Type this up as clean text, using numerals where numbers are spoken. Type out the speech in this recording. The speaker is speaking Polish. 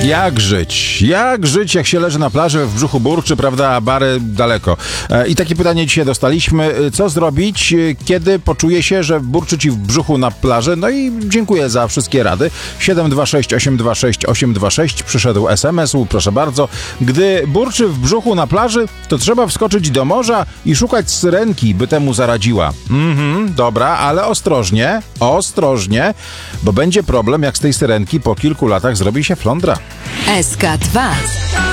Jak żyć? Jak żyć, jak się leży na plaży, w brzuchu burczy, prawda, a bary daleko? I takie pytanie dzisiaj dostaliśmy. Co zrobić, kiedy poczuje się, że burczy ci w brzuchu na plaży? No i dziękuję za wszystkie rady. 726 826 826 przyszedł SMS-u, proszę bardzo. Gdy burczy w brzuchu na plaży, to trzeba wskoczyć do morza i szukać syrenki, by temu zaradziła. Dobra, ale ostrożnie, bo będzie problem, jak z tej syrenki po kilku latach zrobi się flądra. SK2